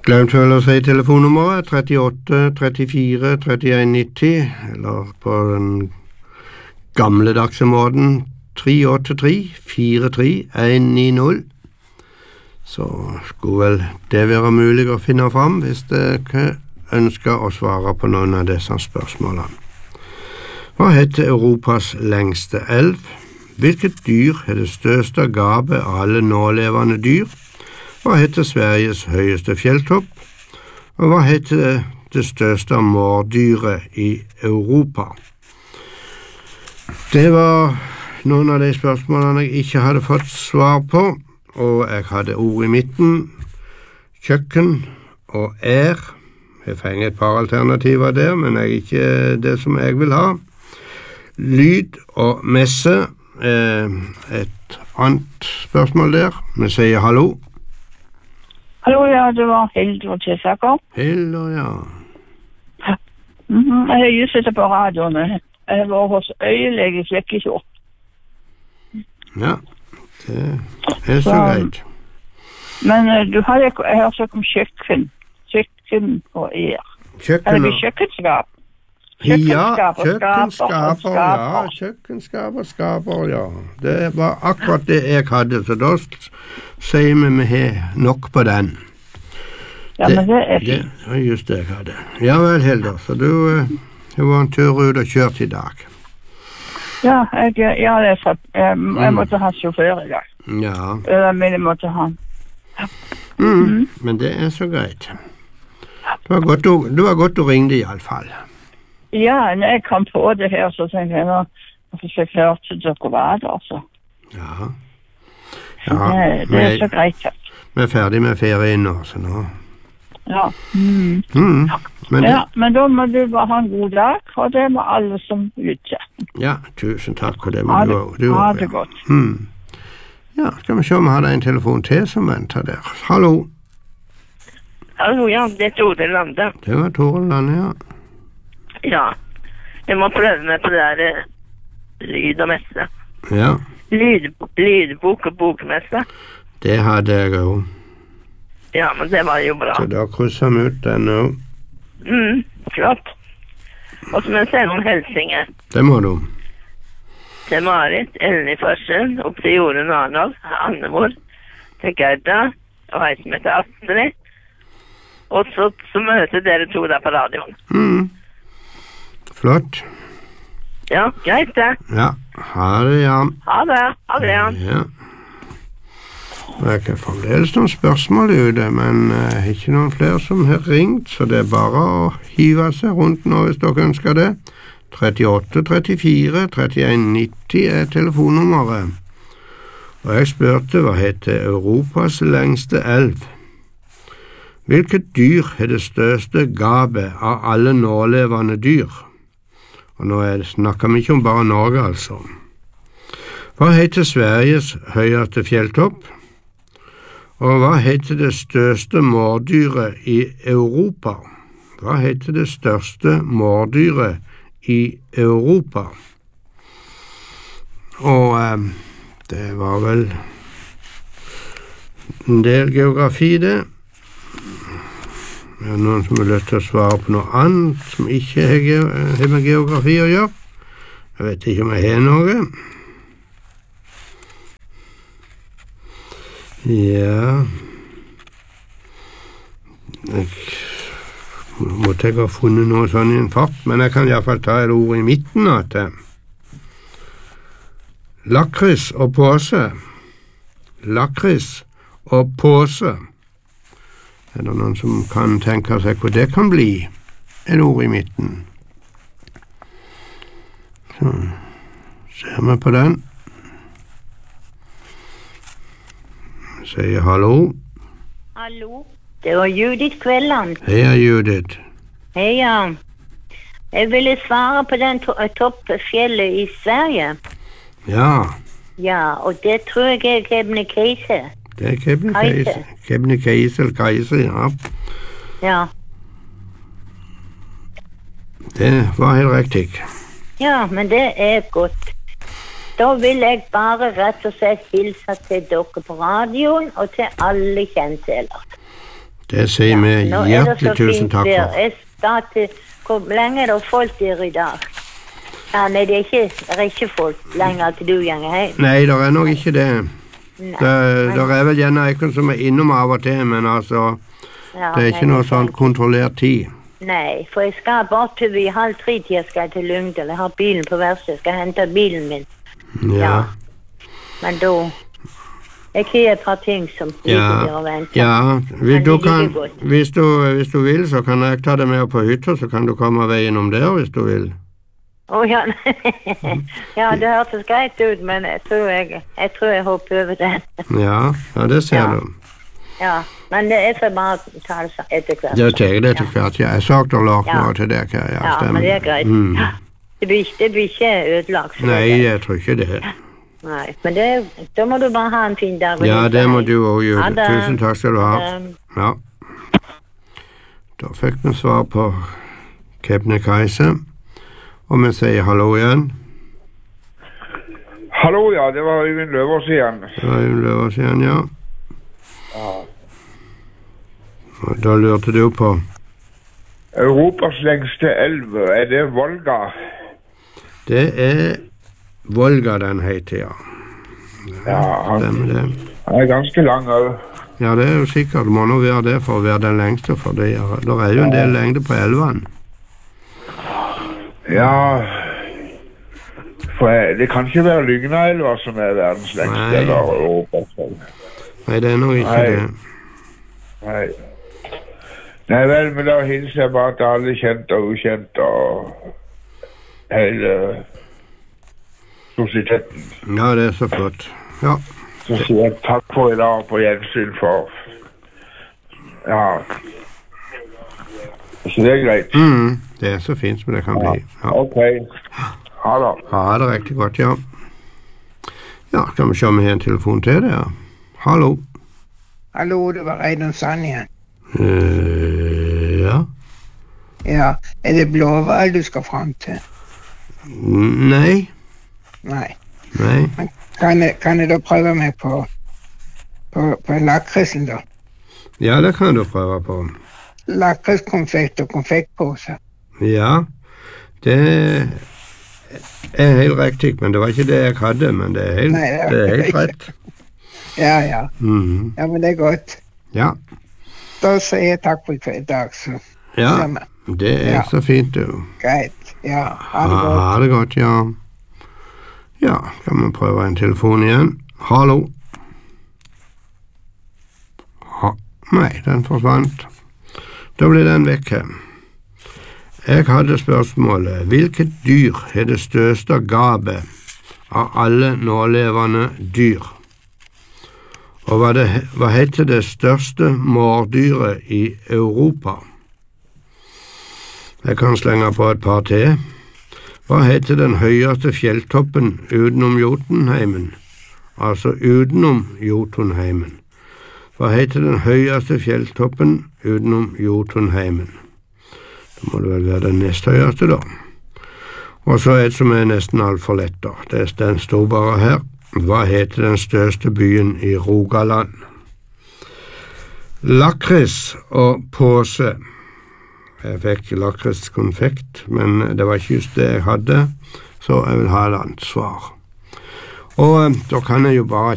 Glemt vel å si telefonnummeret 38 34 31 90, eller på den gamledagse måten 383 43 190. Så skulle vel det være mulig å finne fram hvis dere ønsker å svare på noen av disse spørsmålene. Hva heter Europas lengste elv? Hvilket dyr er det største gapet av alle nålevende dyr? Hva heter Sveriges høyeste fjelltopp? Og hva heter det største mårdyret i Europa? Det var noen av de spørsmålene jeg ikke hadde fått svar på, og jeg hadde ord i midten, kjøkken og Jeg fenger et par alternativer der, men jeg ikke det som jeg vil ha. Lyd og messe, et annet spørsmål der. Vi sier hallo. Hallo, ja, det var Hilde og Tilsaker. Hilde, ja. Jeg har just sittet på radioen. Jeg var hos øyelege i Flekkefjord. Ja, det så greit. Men du hadde jeg har sagt om kjøkken og Kjøkken eller kjøkkenskap. Kjøkkenskap og skaper, ja. Det var akkurat det jeg hadde, så da sier vi har nok på den. Ja, men det er fint. Det var just det jeg hadde. Ja vel, Hilda, så du var en tur ut og kjørt i dag. Ja, jeg måtte ha sjåfør i dag. Ja. Men jeg måtte ha. Men det er så greit. Det var godt du ringte i alle fall. Ja, når jeg kom på det her, så tenkte jeg hvorfor jeg hørte dere var det, altså. Ja. Det er så greit. Vi er ferdig med ferien nå, så nå. Ja. Men da må du bare ha en god dag, og det må alle som ute. Ja, tusen takk for det. Ha det godt. Ja, skal vi se om vi har en telefon til som venter der. Hallo. Hallo, ja, det er Tore Lande. Det var Tore Lande, ja. Ja, jeg må prøve meg på det der lyd og messe. Ja. Lydbok og bokmesse. Det hadde jeg også. Ja, men det var jo bra. Så da krysser vi ut den nå. Flott. Og så må jeg sende noen helsinger. Det må du. Til Marit, Ellen i Førsen, opp til Jorunn Arnold, Annemor, til Gerda, og hei som heter Astrid. Og så møter dere to der på radioen. Flott. Ja, greit det. Ja, ha det, Jan. Ha det, Jan. Ja. Det er ikke fremdeles noen spørsmål ute, men ikke noen flere som har ringt, så det er bare å hive seg rundt nå hvis dere ønsker det. 38 34 31 90 er telefonnummeret. Og jeg spurte hva heter Europas lengste elv. Hvilket dyr er det største gapet av alle nålevende dyr? Og nå snakker vi ikke om bare Norge, altså. Hva heter Sveriges høyeste fjelltopp? Og hva heter det største mårdyret i Europa? Hva heter det største mårdyret i Europa? Og det var vel en del geografi det. Det er noen som har lyst til å svare på noe annet som ikke har med geografi å gjøre. Jeg vet ikke om jeg har noe. Ja. Jeg måtte ha funnet noe sånn i en fart, men jeg kan i hvert fall ta et ord i midten av det. Lakris og påse. Lakris og påse. Er det noen som kan tenke seg hva det kan bli? Et ord i midten. Så ser vi på den. Sier hallo. Hallo, det var Judith Kvelland. Hei, Judith. Hei, ja. Jeg ville svare på den toppfjellet i Sverige. Ja. Ja, og det tror jeg er Kebnekaise. Det er Kebnekaise, ja. Ja. Det var helt riktig. Ja, men det er godt. Da vil jeg bare rett og slett hilse til dere på radioen og til alle kjente ellers. Det sier vi hjertelig tusen takk for. Hvor lenge er det folk der i dag? Ja, nei, det er ikke folk lenger til du gjenger hjem. Nei, det er nok ikke det. Det er vel gjerne ikke som er innom av og til, men altså, det er ikke noe sånn kontrollert tid. Nei, for jeg skal bare til 2:30 jeg skal til Lyngdal. Jeg har bilen på verksted, jeg skal hente bilen min. Ja. Men da, jeg har et par ting som ligger der og venter. Ja, hvis du vil, så kan jeg ta deg med på hytta, så kan du komme veien om der hvis du vil. Ja, ja, det hørtes greit ut, men jeg tror jeg hopper over den. Ja, det ser du. Ja, men jeg får bare ta det etter hvert. Det tar jeg etter hvert, ja. Jeg sagt og lagt noe til deg her, ja. Ja, men det er greit. Det blir ikke ødelagt. Nei, jeg tror ikke det. Nei, men da må du bare ha en fin dag. Ja, det må du også gjøre. Tusen takk skal du ha. Ja. Da fikk vi svar på Kebnekaise, og vi sier hallo igjen. Hallo, ja, det var Øyvind Løvås igjen. Ja. Og da lurte du på Europas lengste elv, er det Volga? Det er Volga den heter, ja. Ja, Stemmer det. Den er ganske lang også. Ja, det er jo sikkert, det må nå være det for å være den lengste, for det er jo en del lengde på elven. Ja, for det kan ikke være Lygnaelva som er verdens lengste, eller Europas elv. Nei, det er nok ikke det. Nei vel, men da hilser jeg bare til alle kjent og ukjent og hele sosieteten. Ja, det er så flott. Ja. Så sier jeg takk for i dag på gjensyn for... Ja. Så det er greit. Det er så fint som det kan bli. Ja. Ok. Ha det. Ha det riktig godt, ja. Ja, kan vi se om vi har en telefon til det, ja. Hallo. Hallo, det var Reidun Sand igjen. Ja. Ja, er det Blåhval du skal frem til? Nei. Nei. Nei. Kan jeg da prøve meg på lakrisen da? Ja, det kan du prøve på. Lakriskonfekt og konfektpose. Ja, det er helt riktig, men det var ikke det jeg hadde, men det er helt rett. Ja. Ja, men det er godt. Ja. Da sier jeg takk for i dag, så. Ja, det er så fint, du. Greit, ja. Ha det godt. Ha det godt, ja. Ja, kan vi prøve en telefon igjen. Hallo. Nei, den forsvant. Da ble den vekke. Jeg hadde spørsmålet, hvilket dyr er det største gapet av alle nålevende dyr? Og hva heter det største mårdyret i Europa? Jeg kan slenge på et par til. Hva heter den høyeste fjelltoppen utenom Jotunheimen? Altså utenom Jotunheimen. Hva heter den høyeste fjelltoppen utenom Jotunheimen? Da må det vel være den nest høyeste da. Og så et som er nesten alt for lett da. Den står bare her. Hva heter den største byen i Rogaland? Lakris og påse. Jeg fikk lakriskonfekt, men det var ikke just det jeg hadde, så jeg vil ha et annet svar. Og da kan jeg jo bare